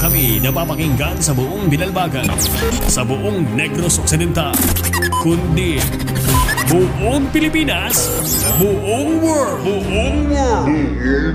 kami napapakinggan sa buong Binalbagan, sa buong Negros Occidental, kundi buong Pilipinas, buong world.